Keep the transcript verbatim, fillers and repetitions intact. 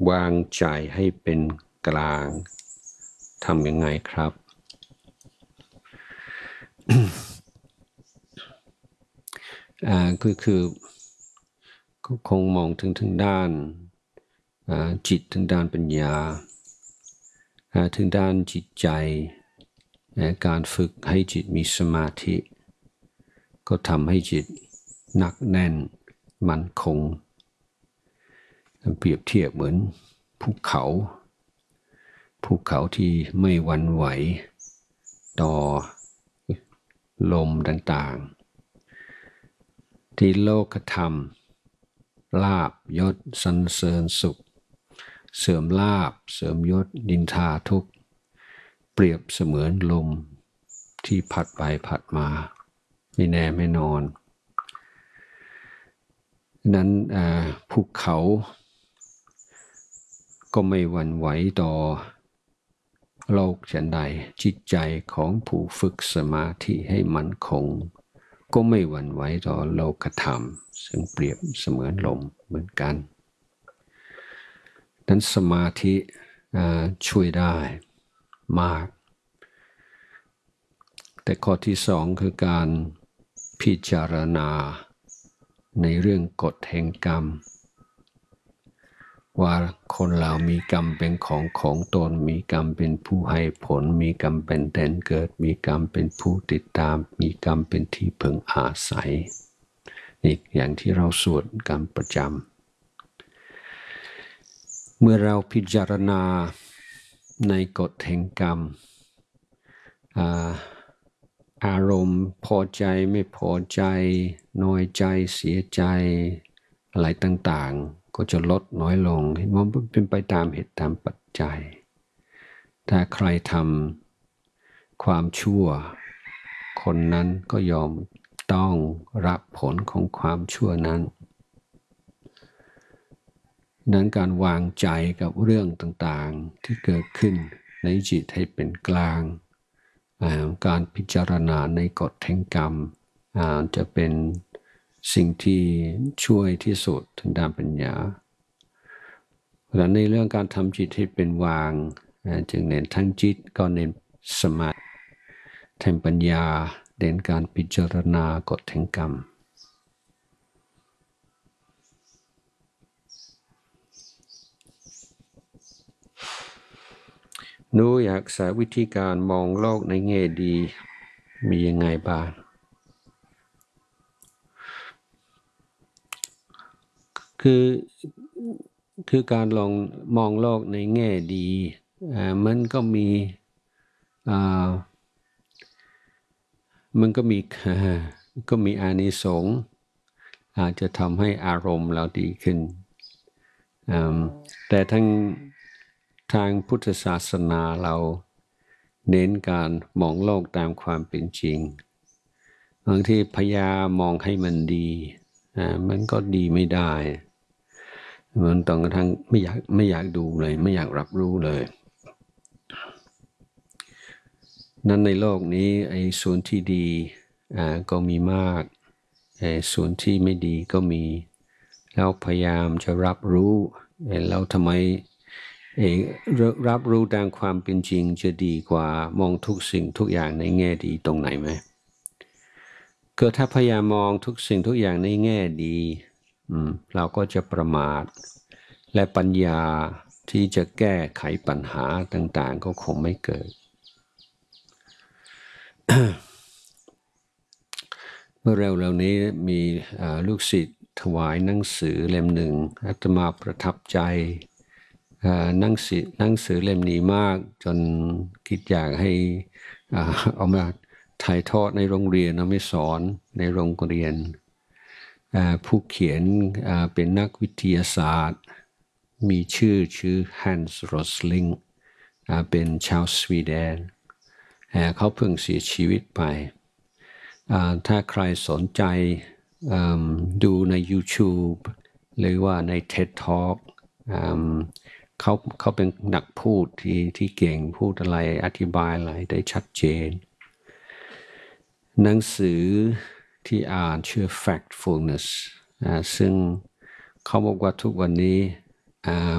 วางใจให้เป็นกลางทำยังไงครับอ่าคือคือคงมองถึงถึงด้านจิตถึงด้านปัญญาถึงด้านจิตใจการฝึกให้จิตมีสมาธิก็ทำให้จิตหนักแน่นมั่นคงเปรียบเทียบเหมือนภูเขาภูเขาที่ไม่หวั่นไหวต่อลมต่างๆที่โลกธรรมลาภยศสรรเสริญสุขเสริมลาภเสริมยศนินทาทุกข์เปรียบเสมือนลมที่พัดไปพัดมาไม่แน่ไม่นอนนั้นภูเขาก็ไม่หวั่นไหวต่อโลกฉันใดจิตใจของผู้ฝึกสมาธิให้มั่นคงก็ไม่หวั่นไหวต่อโลกธรรมซึ่งเปรียบเสมือนลมเหมือนกันนั้นสมาธิช่วยได้มากแต่ข้อที่สองคือการพิจารณาในเรื่องกฎแห่งกรรมว่าคนเรามีกรรมเป็นของของตนมีกรรมเป็นผู้ให้ผลมีกรรมเป็นแดนเกิดมีกรรมเป็นผู้ติดตามมีกรรมเป็นที่พึงอาศัยนี่อย่างที่เราสวดกันประจำเมื่อเราพิจารณาในกฎแห่งกรรมอารมณ์พอใจไม่พอใจน้อยใจเสียใจอะไรต่างๆก็จะลดน้อยลงเห็นว่าเป็นไปตามเหตุตามปัจจัยถ้าใครทำความชั่วคนนั้นก็ยอมต้องรับผลของความชั่วนั้นนั้นการวางใจกับเรื่องต่างๆที่เกิดขึ้นในจิตให้เป็นกลางการพิจารณาในกฎแห่งกรรมจะเป็นสิ่งที่ช่วยที่สุดทางด้านปัญญาและในเรื่องการทำจิตให้เป็นวางจึงเน้นทั้งจิตก็เน้นสมาธิแทนปัญญาเน้นการพิจารณากฎแห่งกรรมหนูอยากสาวิธีการมองโลกในแง่ดีมียังไงบ้างคือคือการลองมองโลกในแง่ดีอ่ามันก็มีอ่ามันก็มีก็มีอานิสงส์อาจจะทำให้อารมณ์เราดีขึ้นแต่ทั้งทางพุทธศาสนาเราเน้นการมองโลกตามความเป็นจริงบางทีพยายามมองให้มันดีมันก็ดีไม่ได้มันต้องกระทั่งไม่อยากไม่อยากดูเลยไม่อยากรับรู้เลยนั้นในโลกนี้ไอ้ส่วนที่ดีก็มีมากไอ้ส่วนที่ไม่ดีก็มีแล้วพยายามจะรับรู้แล้วทำไมรับรู้ตามความเป็นจริงจะดีกว่ามองทุกสิ่งทุกอย่างในแง่ดีตรงไหนไหมก็ถ้าพยายามมองทุกสิ่งทุกอย่างในแง่ดีเราก็จะประมาทและปัญญาที่จะแก้ไขปัญหาต่างๆก็คงไม่เกิด เมื่อเร็วๆนี้มีลูกศิษย์ถวายหนังสือเล่มหนึ่งอาตมาประทับใจหนังสือหนังสือเล่มนี้มากจนคิดอยากให้เอามาถ่ายทอดในโรงเรียนเอาไม่สอนในโรงเรียนผู้เขียนเป็นนักวิทยาศาสตร์มีชื่อชื่อฮันส์โรสลิงเป็นชาวสวีเดนเขาเพิ่งเสียชีวิตไปถ้าใครสนใจดูใน YouTube หรือว่าใน เท็ด Talk เขาเขาเป็นนักพูดที่ที่เก่งพูดอะไรอธิบายอะไรได้ชัดเจนหนังสือที่อ่านชื่อ Factfulness ซึ่งเขาบอกว่าทุกวันนี้